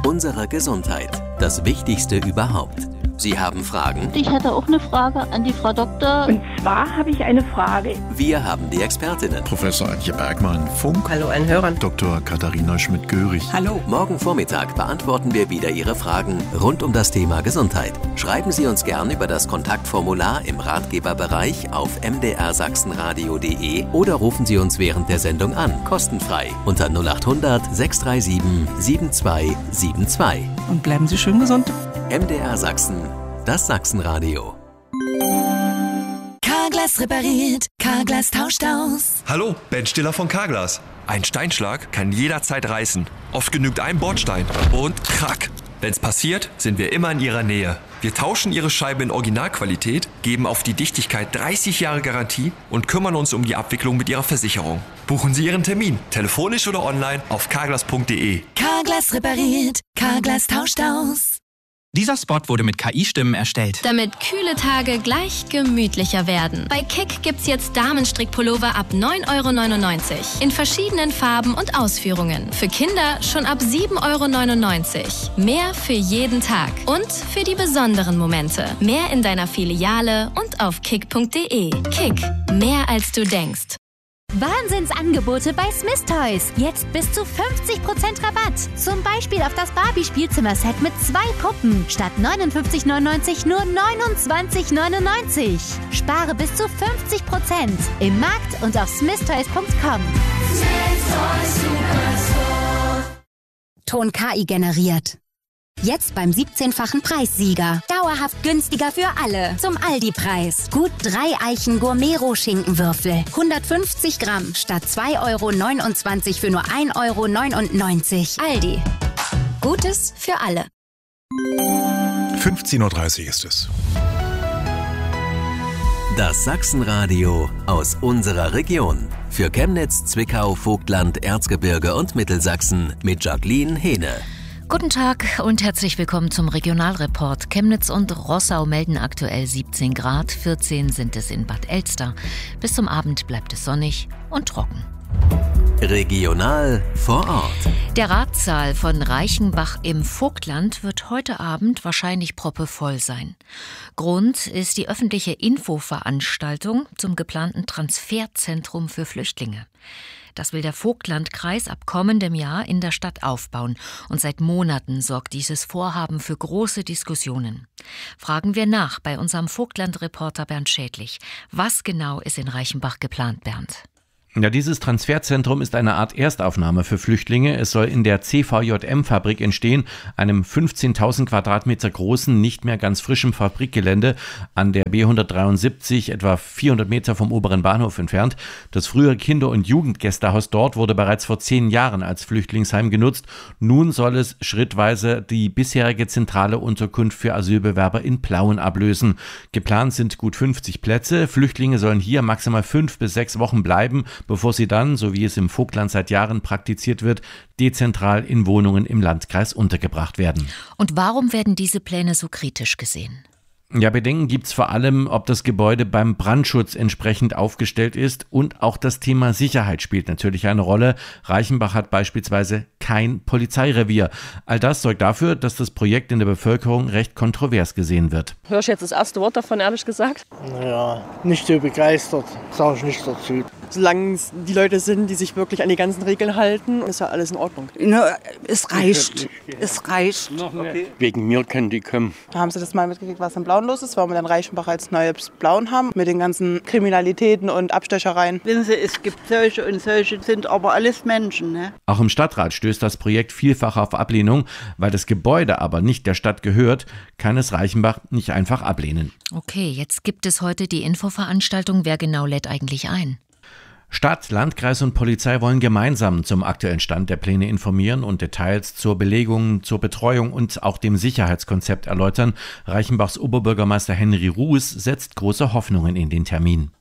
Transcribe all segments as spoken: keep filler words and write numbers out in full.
Unsere Gesundheit. Das Wichtigste überhaupt. Sie haben Fragen? Ich hätte auch eine Frage an die Frau Doktor. Und zwar habe ich eine Frage. Wir haben die Expertinnen. Professor Antje Bergmann, Funk. Hallo an Hörern. Doktor Katharina Schmidt-Görig. Hallo. Morgen Vormittag beantworten wir wieder Ihre Fragen rund um das Thema Gesundheit. Schreiben Sie uns gern über das Kontaktformular im Ratgeberbereich auf m d r sachsenradio punkt d e oder rufen Sie uns während der Sendung an, kostenfrei, unter null acht hundert sechs drei sieben sieben zwei sieben zwei. Und bleiben Sie schön gesund. M D R Sachsen, das Sachsenradio. Carglass repariert, Carglass tauscht aus. Hallo, Ben Stiller von Carglass. Ein Steinschlag kann jederzeit reißen. Oft genügt ein Bordstein und krack. Wenn's passiert, sind wir immer in Ihrer Nähe. Wir tauschen Ihre Scheibe in Originalqualität, geben auf die Dichtigkeit dreißig Jahre Garantie und kümmern uns um die Abwicklung mit Ihrer Versicherung. Buchen Sie Ihren Termin, telefonisch oder online auf carglass punkt d e. Carglass repariert, Carglass tauscht aus. Dieser Spot wurde mit K I-Stimmen erstellt. Damit kühle Tage gleich gemütlicher werden. Bei Kick gibt's jetzt Damenstrickpullover ab neun Euro neunundneunzig. In verschiedenen Farben und Ausführungen. Für Kinder schon ab sieben Euro neunundneunzig. Mehr für jeden Tag. Und für die besonderen Momente. Mehr in deiner Filiale und auf kick punkt d e. Kick. Mehr als du denkst. Wahnsinnsangebote bei Smith Toys. Jetzt bis zu fünfzig Prozent Rabatt. Zum Beispiel auf das Barbie-Spielzimmer-Set mit zwei Puppen. Statt neunundfünfzig neunundneunzig nur neunundzwanzig neunundneunzig. Spare bis zu fünfzig Prozent. Im Markt und auf smith toys punkt com. Ton K I generiert. Jetzt beim siebzehnfachen Preissieger. Dauerhaft günstiger für alle. Zum Aldi-Preis. Gut drei Eichen Gourmet-Schinkenwürfel. hundertfünfzig Gramm statt zwei Euro neunundzwanzig für nur ein Euro neunundneunzig. Aldi. Gutes für alle. fünfzehn Uhr dreißig ist es. Das Sachsenradio aus unserer Region. Für Chemnitz, Zwickau, Vogtland, Erzgebirge und Mittelsachsen mit Jacqueline Hehne. Guten Tag und herzlich willkommen zum Regionalreport. Chemnitz und Rossau melden aktuell siebzehn Grad, vierzehn sind es in Bad Elster. Bis zum Abend bleibt es sonnig und trocken. Regional vor Ort. Der Ratssaal von Reichenbach im Vogtland wird heute Abend wahrscheinlich proppevoll sein. Grund ist die öffentliche Infoveranstaltung zum geplanten Transferzentrum für Flüchtlinge. Das will der Vogtlandkreis ab kommendem Jahr in der Stadt aufbauen. Und seit Monaten sorgt dieses Vorhaben für große Diskussionen. Fragen wir nach bei unserem Vogtland-Reporter Bernd Schädlich. Was genau ist in Reichenbach geplant, Bernd? Ja, dieses Transferzentrum ist eine Art Erstaufnahme für Flüchtlinge. Es soll in der C V J M-Fabrik entstehen, einem fünfzehntausend Quadratmeter großen, nicht mehr ganz frischem Fabrikgelände an der B hundertdreiundsiebzig, etwa vierhundert Meter vom oberen Bahnhof entfernt. Das frühere Kinder- und Jugendgästehaus dort wurde bereits vor zehn Jahren als Flüchtlingsheim genutzt. Nun soll es schrittweise die bisherige zentrale Unterkunft für Asylbewerber in Plauen ablösen. Geplant sind gut fünfzig Plätze. Flüchtlinge sollen hier maximal fünf bis sechs Wochen bleiben, bevor sie dann, so wie es im Vogtland seit Jahren praktiziert wird, dezentral in Wohnungen im Landkreis untergebracht werden. Und warum werden diese Pläne so kritisch gesehen? Ja, Bedenken gibt es vor allem, ob das Gebäude beim Brandschutz entsprechend aufgestellt ist, und auch das Thema Sicherheit spielt natürlich eine Rolle. Reichenbach hat beispielsweise kein Polizeirevier. All das sorgt dafür, dass das Projekt in der Bevölkerung recht kontrovers gesehen wird. Hörst du jetzt das erste Wort davon, ehrlich gesagt? Naja, nicht so begeistert, sage ich nicht dazu. Solange es die Leute sind, die sich wirklich an die ganzen Regeln halten, ist ja alles in Ordnung. Na, es reicht. Es reicht. Okay. Wegen mir können die kommen. Da haben sie das mal mitgekriegt, was in Blauen los ist, weil wir dann Reichenbach als neues Blauen haben, mit den ganzen Kriminalitäten und Abstechereien. Wissen Sie, es gibt solche und solche, sind aber alles Menschen. Ne? Auch im Stadtrat stößt das Projekt vielfach auf Ablehnung. Weil das Gebäude aber nicht der Stadt gehört, kann es Reichenbach nicht einfach ablehnen. Okay, jetzt gibt es heute die Infoveranstaltung. Wer genau lädt eigentlich ein? Stadt, Landkreis und Polizei wollen gemeinsam zum aktuellen Stand der Pläne informieren und Details zur Belegung, zur Betreuung und auch dem Sicherheitskonzept erläutern. Reichenbachs Oberbürgermeister Henry Ruß setzt große Hoffnungen in den Termin.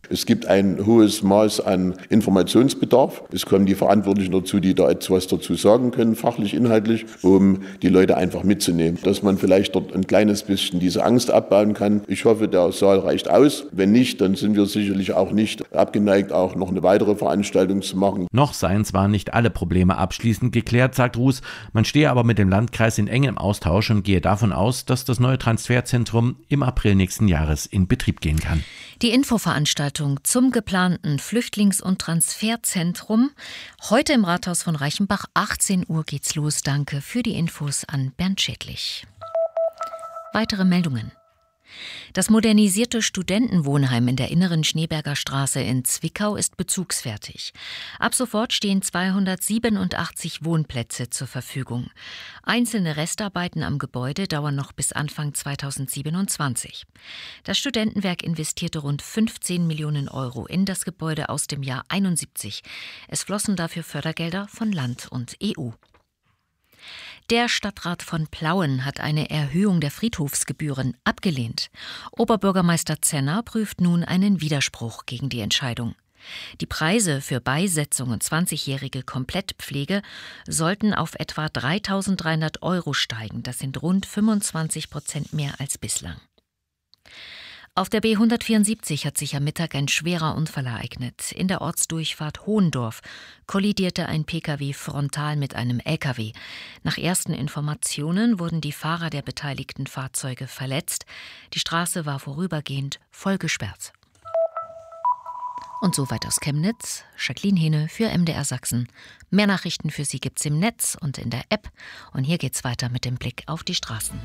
Es gibt ein hohes Maß an Informationsbedarf. Es kommen die Verantwortlichen dazu, die da etwas dazu sagen können, fachlich, inhaltlich, um die Leute einfach mitzunehmen. Dass man vielleicht dort ein kleines bisschen diese Angst abbauen kann. Ich hoffe, der Saal reicht aus. Wenn nicht, dann sind wir sicherlich auch nicht abgeneigt, auch noch eine weitere Veranstaltung zu machen. Noch seien zwar nicht alle Probleme abschließend geklärt, sagt Ruß, man stehe aber mit dem Landkreis in engem Austausch und gehe davon aus, dass das neue Transferzentrum im April nächsten Jahres in Betrieb gehen kann. Die Infoveranstaltung zum geplanten Flüchtlings- und Transferzentrum heute im Rathaus von Reichenbach, achtzehn Uhr geht's los. Danke für die Infos an Bernd Schädlich. Weitere Meldungen. Das modernisierte Studentenwohnheim in der inneren Schneeberger Straße in Zwickau ist bezugsfertig. Ab sofort stehen zweihundertsiebenundachtzig Wohnplätze zur Verfügung. Einzelne Restarbeiten am Gebäude dauern noch bis Anfang zweitausendsiebenundzwanzig. Das Studentenwerk investierte rund fünfzehn Millionen Euro in das Gebäude aus dem Jahr einundsiebzig. Es flossen dafür Fördergelder von Land und E U. Der Stadtrat von Plauen hat eine Erhöhung der Friedhofsgebühren abgelehnt. Oberbürgermeister Zenner prüft nun einen Widerspruch gegen die Entscheidung. Die Preise für Beisetzung und zwanzigjährige Komplettpflege sollten auf etwa dreitausenddreihundert Euro steigen. Das sind rund fünfundzwanzig Prozent mehr als bislang. Auf der B hundertvierundsiebzig hat sich am Mittag ein schwerer Unfall ereignet. In der Ortsdurchfahrt Hohendorf kollidierte ein Pkw frontal mit einem Lkw. Nach ersten Informationen wurden die Fahrer der beteiligten Fahrzeuge verletzt. Die Straße war vorübergehend voll gesperrt. Und soweit aus Chemnitz. Jacqueline Hene für M D R Sachsen. Mehr Nachrichten für Sie gibt's im Netz und in der App. Und hier geht's weiter mit dem Blick auf die Straßen.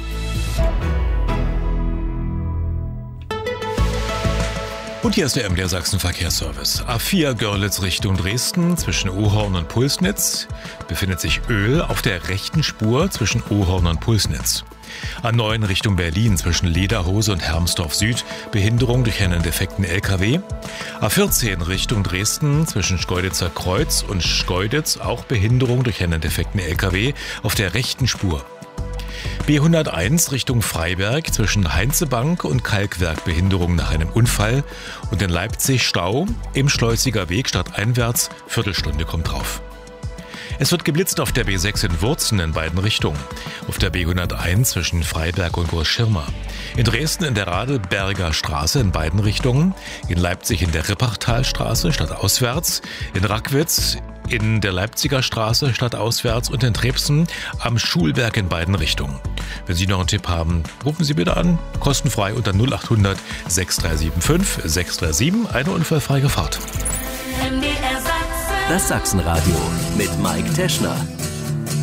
Und hier ist der M D R Sachsen Verkehrsservice. A vier Görlitz Richtung Dresden zwischen Ohorn und Pulsnitz befindet sich Öl auf der rechten Spur zwischen Ohorn und Pulsnitz. A neun Richtung Berlin zwischen Lederhose und Hermsdorf Süd Behinderung durch einen defekten L K W. A vierzehn Richtung Dresden zwischen Schkeuditzer Kreuz und Schkeuditz auch Behinderung durch einen defekten L K W auf der rechten Spur. B hunderteins Richtung Freiberg zwischen Heinzebank und Kalkwerk Behinderung nach einem Unfall und in Leipzig Stau im Schleusiger Weg stadteinwärts, Viertelstunde kommt drauf. Es wird geblitzt auf der B sechs in Wurzen in beiden Richtungen, auf der B hunderteins zwischen Freiberg und Großschirma, in Dresden in der Radeberger Straße in beiden Richtungen, in Leipzig in der Rippachtalstraße stadtauswärts, in Rackwitz in der Leipziger Straße stadtauswärts und in Trebsen am Schulberg in beiden Richtungen. Wenn Sie noch einen Tipp haben, rufen Sie bitte an, kostenfrei unter null achthundert sechs drei sieben fünf sechs drei sieben, eine unfallfreie Fahrt. Das Sachsenradio mit Mike Teschner.